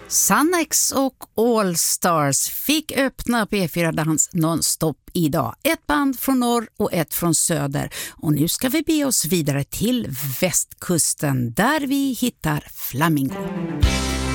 Sannex och All Stars fick öppna P4 Dans nonstop idag. Ett band från norr och ett från söder. Och nu ska vi be oss vidare till västkusten där vi hittar Flamingo.